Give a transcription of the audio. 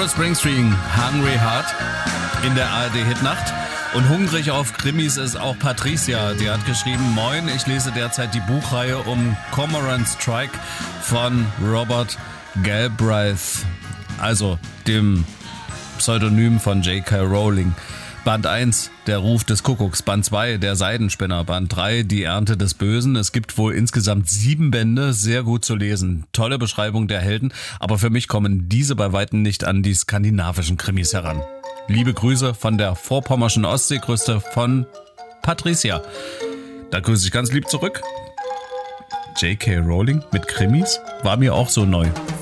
Bruce Springsteen, Hungry Heart in der ARD-Hitnacht. Und hungrig auf Krimis ist auch Patricia. Die hat geschrieben: Moin, ich lese derzeit die Buchreihe um Cormoran Strike von Robert Galbraith, also dem Pseudonym von J.K. Rowling. Band 1, der Ruf des Kuckucks. Band 2, der Seidenspinner. Band 3, die Ernte des Bösen. Es gibt wohl insgesamt 7 Bände, sehr gut zu lesen. Tolle Beschreibung der Helden, aber für mich kommen diese bei weitem nicht an die skandinavischen Krimis heran. Liebe Grüße von der vorpommerschen Ostseeküste von Patricia. Da grüße ich ganz lieb zurück. J.K. Rowling mit Krimis war mir auch so neu.